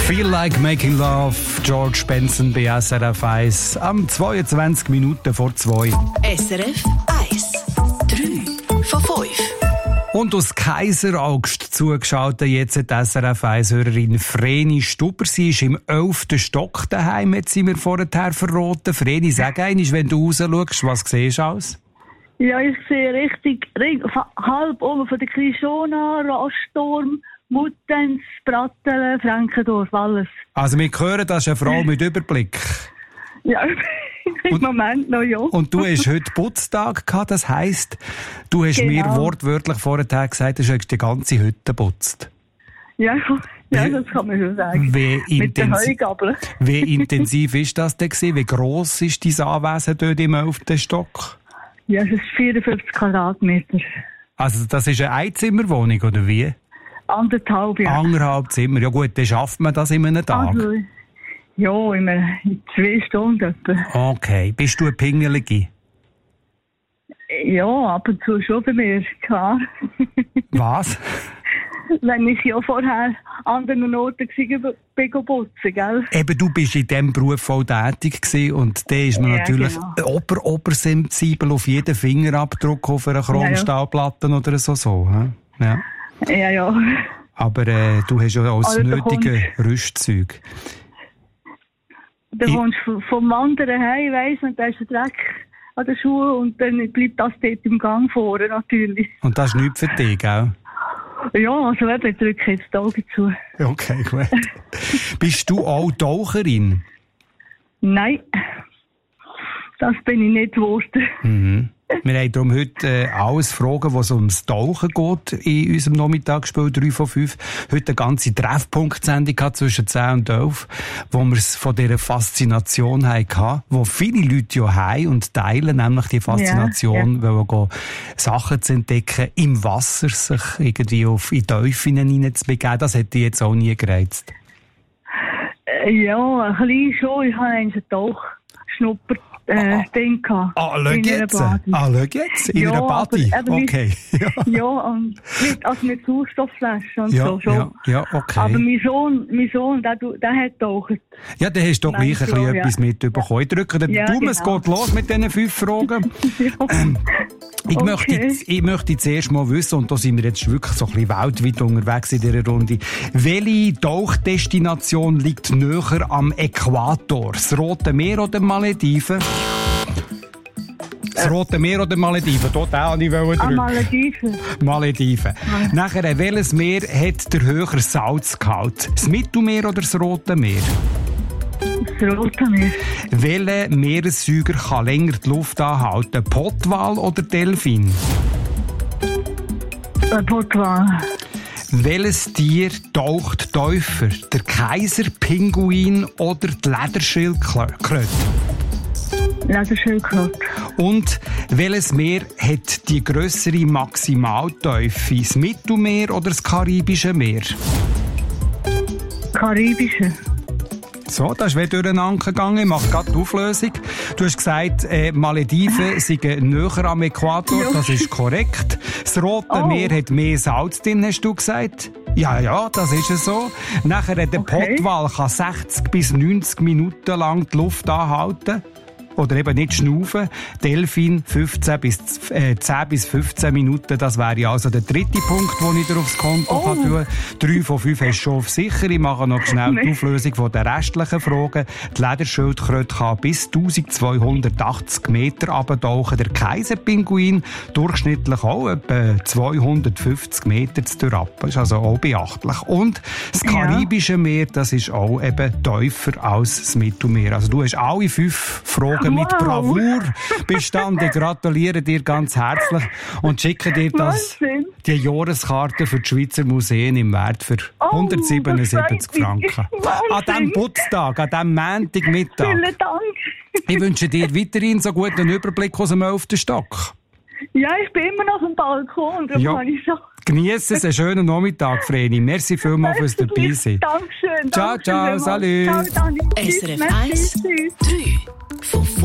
Feel Like Making Love, George Benson bei SRF 1 am 22 Minuten vor 2. SRF 1, 3 von 5. Und aus Kaiseraugst zugeschaltet jetzt die SRF 1-Hörerin Vreni Stuber. Sie ist im 11. Stock daheim, hat sie mir vorher verraten. Vreni, sag einmal, wenn du rausschaust, was siehst du aus? Ja, ich sehe richtig halb oben von der Krishona, Raststurm, Muttenz, Brattelen, Frankendorf, alles. Also wir hören, das ist eine Frau mit Überblick. Ja, im Moment noch, ja. Und du hast heute Putztag gehabt, das heisst, du hast mir wortwörtlich vorher gesagt, du hast die ganze Hütte geputzt. Ja, das kann man schon sagen. Mit der Heugabel. Wie intensiv ist das denn gewesen? Wie gross ist dein Anwesen dort im 11. Stock? Ja, es ist 54 Quadratmeter. Also das ist eine Einzimmerwohnung, oder wie? 1,5, ja. 1,5 Zimmer. Ja gut, dann schafft man das in einem Tag. Also, ja, in 2 Stunden etwa. Okay. Bist du eine Pingelige? Ja, ab und zu schon bei mir, klar. Was? Wenn ich ja vorher an anderen Orten bin putzen, gell? Eben, du bist in diesem Beruf voll tätig gewesen und da ist man natürlich obersensibel auf jeden Fingerabdruck auf einer Chromstahlplatte oder so. Ja. Ja. Aber du hast ja auch das nötige Rüstzeug. Du kommst vom Wandern heim, weiss, und da ist ein Dreck an den Schuhen und dann bleibt das dort im Gang vorne natürlich. Und das ist nichts für dich, gell? Ja, also eben, ich drücke jetzt die Augen zu. Okay, gut. Bist du auch Taucherin? Nein, das bin ich nicht geworden. Mhm. Wir haben darum heute alles Fragen, was ums Tauchen geht in unserem Nachmittagsspiel 3 von 5. Heute eine ganze Treffpunkt-Sendung zwischen 10 und 11, wo wir es von dieser Faszination hatten, wo viele Leute ja haben und teilen, nämlich die Faszination, weil wir gehen, Sachen zu entdecken, im Wasser sich irgendwie in Teufel hineinzubegeben. Das hätte ich jetzt auch nie gereizt. Ja, ein bisschen schon. Ich habe einen Tauchschnupper. Ding gehabt. Schau jetzt? In einer Body? Okay. Ja, und mit Sauerstoffflaschen und so schon. Ja, okay. Aber mein Sohn, der hat getaucht. Ja, dann hast du doch gleich ein bisschen etwas mitbekommen. Ich drücke den Daumen, es geht los mit diesen 5 Fragen. Ich möchte zuerst mal wissen, und da sind wir jetzt wirklich so ein bisschen weltweit unterwegs in dieser Runde, welche Tauchdestination liegt näher am Äquator? Das Rote Meer oder Malediven? Das Rote Meer oder Malediven? Dort auch nicht drücken. Malediven. Nachher, welches Meer hat der höhere Salzgehalt? Das Mittelmeer oder das Rote Meer? Das Rote Meer. Welcher Meeressäuger kann länger die Luft anhalten? Pottwal oder Delfin? Pottwal. Welches Tier taucht tiefer? Der Kaiserpinguin oder die Lederschildkröte? Lederschildkröte. Und welches Meer hat die grössere Maximaltiefe? Das Mittelmeer oder das Karibische Meer? Karibische. So, das ist wieder durcheinander gegangen. Ich mache gerade die Auflösung. Du hast gesagt, Malediven sind näher am Äquator. Ja. Das ist korrekt. Das Rote Meer hat mehr Salz drin, hast du gesagt? Ja, das ist es so. Nachher der Pottwal kann 60 bis 90 Minuten lang die Luft anhalten. Oder eben nicht schnaufen. Delfin 10 bis 15 Minuten. Das wäre also der dritte Punkt, den ich dir aufs Konto kann tun. 3 von 5 hast du schon auf sicher. Ich mache noch schnell die Auflösung der restlichen Fragen. Die Lederschildkröte kann bis 1280 Meter runtertauchen. Der Kaiserpinguin durchschnittlich auch etwa 250 Meter durchab. Das ist also auch beachtlich. Und das Karibische Meer, das ist auch eben tiefer als das Mittelmeer. Also du hast alle 5 Fragen mit Bravour bestanden. Ich gratuliere dir ganz herzlich und schicke dir die Jahreskarte für die Schweizer Museen im Wert für 177 Franken. An diesem Putztag, an diesem Montagmittag. Vielen Dank. Ich wünsche dir weiterhin so gut einen Überblick aus dem 11. Stock. Ja, ich bin immer noch auf dem Balkon. Kann ich so. Genieße es, einen schönen Nachmittag, Vreni. Merci vielmals fürs Dabeisein. Dankeschön. Ciao, salut. SRF 1, 3 von 5.